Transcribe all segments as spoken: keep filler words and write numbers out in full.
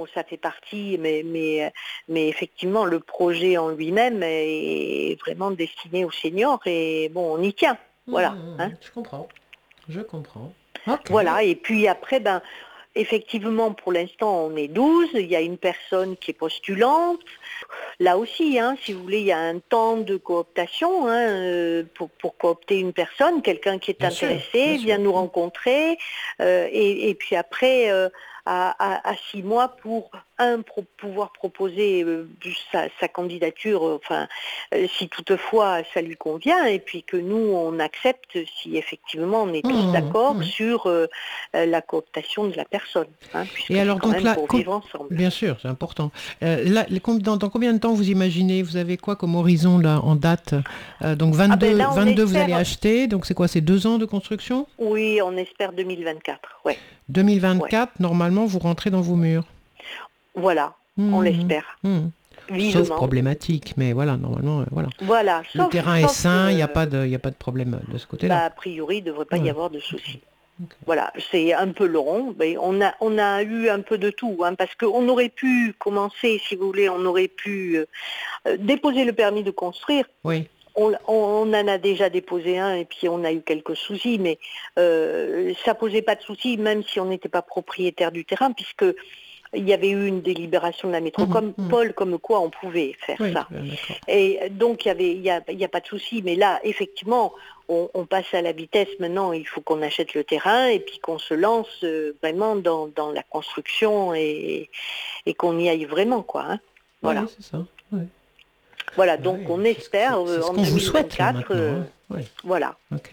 bon, ça fait partie, mais, mais, mais effectivement, le projet en lui-même est vraiment destiné aux seniors et bon, on y tient. Voilà. Mmh, Hein. je comprends. Je comprends. Ok. Voilà, et puis après, ben, effectivement, pour l'instant, on est douze, il y a une personne qui est postulante. Là aussi, hein, si vous voulez, il y a un temps de cooptation hein, euh, pour, pour coopter une personne, quelqu'un qui est Bien sûr, intéressé, bien vient sûr. nous rencontrer, euh, et, et puis après, euh, à, à, à six mois pour un pro- pouvoir proposer euh, sa, sa candidature, euh, enfin, euh, si toutefois ça lui convient, et puis que nous on accepte si effectivement on est tous Mmh, d'accord mmh. sur euh, euh, la cooptation de la personne, hein, puisque Et c'est alors, quand donc même là, pour com- vivre ensemble. bien sûr, c'est important. Euh, là, les com- dans, dans combien de temps vous imaginez, vous avez quoi comme horizon là en date? Euh, Donc Ah ben vingt-deux, là on vingt-deux, vous allez espère, acheter. Donc c'est quoi? C'est deux ans de construction? oui, on espère deux mille vingt-quatre, ouais, ouais, deux mille vingt-quatre, normalement, vous rentrez dans vos murs. voilà, on Mmh, l'espère, mmh. Sauf vivement. problématique, mais voilà, normalement, euh, voilà. Voilà, Le sauf, terrain est sauf, sain, il n'y a euh, pas de, il y a pas de problème de ce côté-là. bah, a priori, il ne devrait pas y Ouais. avoir de Ok, soucis. ok. Voilà, c'est un peu long, mais on a, on a eu un peu de tout, hein, parce qu'on aurait pu commencer, si vous voulez, on aurait pu euh, déposer le permis de construire. Oui. On, on- on en a déjà déposé un et puis on a eu quelques soucis, mais euh, ça posait pas de soucis, même si on n'était pas propriétaire du terrain, puisque il y avait eu une délibération de la Mhm, mhm. métropole comme quoi on pouvait faire Oui, ça. très bien, d'accord. Et donc il y avait, il y a, il y a pas de souci, mais là effectivement on, on passe à la vitesse maintenant. Il faut qu'on achète le terrain et puis qu'on se lance euh, vraiment dans, dans la construction et, et qu'on y aille vraiment quoi. Hein. Oui, Voilà. c'est ça. Ouais. Voilà. Bah Donc oui, on c'est ce, espère c'est- c'est euh, ce en qu'on vous souhaite là deux mille vingt-quatre. maintenant. euh, Hein. Oui. voilà. Ok.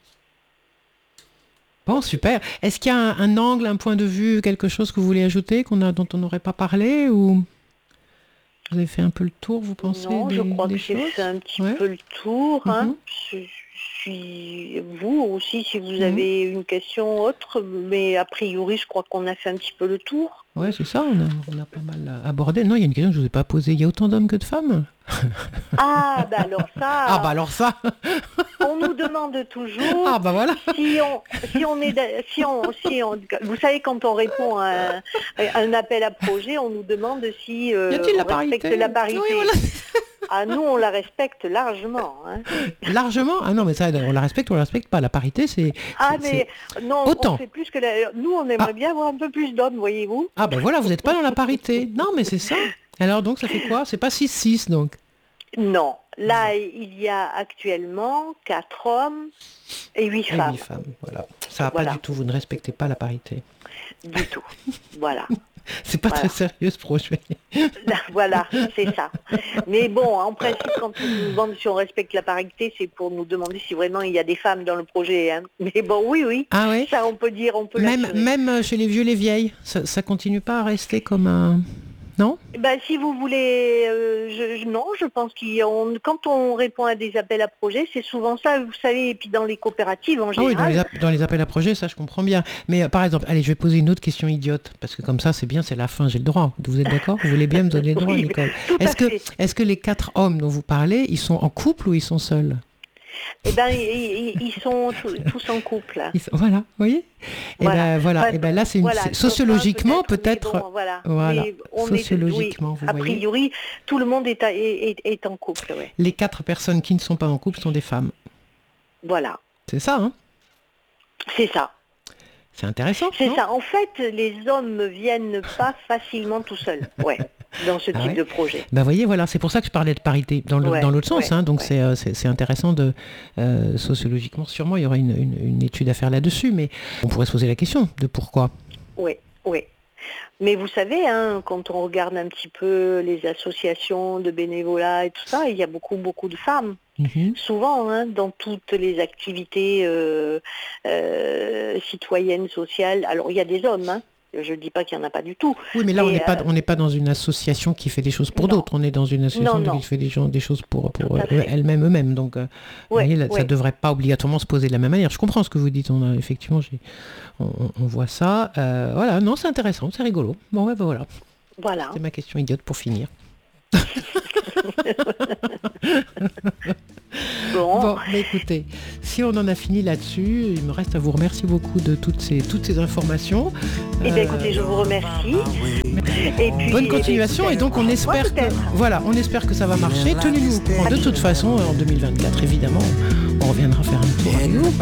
Bon, super. Est-ce qu'il y a un, un angle, un point de vue, quelque chose que vous voulez ajouter qu'on a, dont on n'aurait pas parlé ou vous avez fait un peu le tour, vous pensez, Non, je des, crois que des j'ai fait choses? un petit Ouais. peu le tour. Hein. Mhm, Je, je suis vous aussi si vous mhm. avez une question autre, mais a priori je crois qu'on a fait un petit peu le tour. Ouais, c'est ça, on a, on a pas mal abordé. Non, il y a une question que je ne vous ai pas posée. Il y a autant d'hommes que de femmes? Ah bah alors Ah bah ça, alors ça. on nous demande toujours Ah bah voilà. si on si on est d'a- si on si on vous savez quand on répond à un, à un appel à projet, on nous demande si Y euh, a-t-il on la respecte parité? la Oui, voilà. parité. Ah nous on la respecte largement. Hein. Largement. Ah non, mais ça, on la respecte ou on la respecte pas. La parité, c'est, Ah c'est, c'est mais non, on autant. fait plus que la... Nous on Ah, aimerait bien avoir un peu plus d'hommes, voyez-vous. ah ben voilà, vous n'êtes pas dans la parité. Non, mais c'est ça. Alors donc, ça fait quoi? C'est pas six six donc. Non, là il y a actuellement quatre hommes et huit Et huit femmes. femmes, voilà. Ça va pas Voilà, du tout, vous ne respectez pas la parité. du tout. Voilà. C'est pas très Voilà. sérieux ce projet. Voilà, c'est ça. Mais bon, en principe, quand on nous demande si on respecte la parité, c'est pour nous demander si vraiment il y a des femmes dans le projet. Hein. Mais bon, oui, oui, Ah ouais? ça on peut dire, on peut Même, l'assurer. même euh, chez les vieux, les vieilles, ça, ça continue pas à rester comme un... Non? Ben, si vous voulez, euh, je, je- non, je pense qu'on, quand on répond à des appels à projets, c'est souvent ça, vous savez, et puis dans les coopératives en Ah oui, dans les, général. app- dans les appels à projets, ça je comprends bien. Mais euh, par exemple, allez, je vais poser une autre question idiote, parce que comme ça c'est bien, c'est la fin, j'ai le droit. Vous êtes d'accord? Vous voulez bien me donner le droit, Oui, Nicole? tout à Est-ce que, fait. est-ce que les quatre hommes dont vous parlez, ils sont en couple ou ils sont seuls? Eh ben, ils, ils- ils sont tous, tous en couple. Ils sont- Voilà, vous voyez? Et Voilà. ben voilà, Enfin, et ben là c'est une, voilà, c'est- sauf un sociologiquement peut-être, mais peut-être, bon, voilà. voilà, Mais on est, oui, sociologiquement, vous a voyez, priori, tout le monde est, à- est, est- est en couple, ouais. les quatre personnes qui ne sont pas en couple sont des femmes. Voilà, C'est ça, hein? c'est ça. C'est intéressant, C'est non? ça. En fait, les hommes ne viennent pas facilement tout seuls, ouais, dans ce Ah type ouais? de projet. Ben voyez, voilà, c'est pour ça que je parlais de parité dans le- Ouais, dans l'autre sens, ouais, hein, donc ouais. c'est, euh, c'est c'est intéressant de euh, sociologiquement, sûrement il y aura une, une- une étude à faire là-dessus, mais on pourrait se poser la question de pourquoi. Oui, oui. Mais vous savez, hein, quand on regarde un petit peu les associations de bénévolat et tout ça, il y a beaucoup, beaucoup de femmes. Mhm. Souvent, hein, dans toutes les activités euh, euh, citoyennes, sociales. Alors, il y a des hommes, hein. Je ne dis pas qu'il n'y en a pas du tout. Oui, mais là on Mais n'est pas euh, on n'est pas dans une association qui fait des choses pour non, d'autres, on est dans une association non, qui non, fait des, gens, des choses pour, tout pour à euh, fait. elles-mêmes eux-mêmes, donc euh, vous Oui, voyez, là, ça ne oui, devrait pas obligatoirement se poser de la même manière. Je comprends ce que vous dites, on a, effectivement, j'ai, on, on- on voit ça. Euh, voilà, non, c'est intéressant, c'est rigolo. Bon, ouais, ben voilà, voilà. c'est ma question idiote pour finir. Bon, Bon, bah écoutez, si on en a fini là-dessus, il me reste à vous remercier beaucoup de toutes ces, toutes ces informations. eh bien Euh, écoutez, je vous remercie. Et puis, bonne continuation et donc on espère ouais, que voilà, on espère que ça va marcher. Tenez-nous au courant. De toute façon, en deux mille vingt-quatre, évidemment, on reviendra faire un tour avec vous.